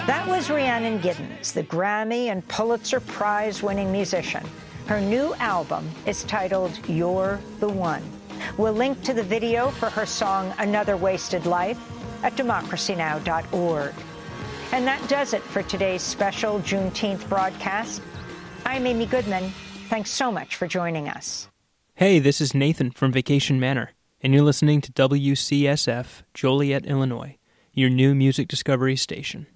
That was Rhiannon Giddens, the Grammy and Pulitzer Prize-winning musician. Her new album is titled You're the One. We'll link to the video for her song Another Wasted Life at democracynow.org. And that does it for today's special Juneteenth broadcast. I'm Amy Goodman. Thanks so much for joining us. Hey, this is Nathan from Vacation Manor, and you're listening to WCSF, Joliet, Illinois, your new music discovery station.